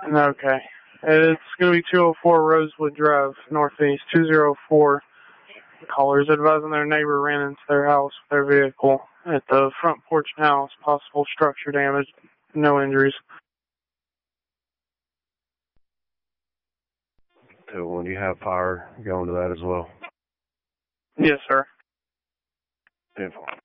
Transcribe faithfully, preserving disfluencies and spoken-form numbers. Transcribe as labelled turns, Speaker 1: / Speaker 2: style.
Speaker 1: Okay. It's going to be two oh four Rosewood Drive, Northeast, two oh four. Callers advising their neighbor ran into their house with their vehicle at the front porch house. Possible structure damage, no injuries.
Speaker 2: So when you have fire, go into that as well?
Speaker 1: Yes, sir.
Speaker 2: ten four.